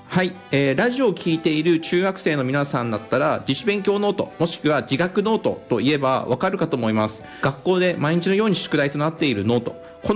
はい、ラジオを聞いている中学生の皆さんだったら自主勉強ノートもしくは自学ノートといえばわかるかと思います。学校で毎日のように宿題となっているノート、こ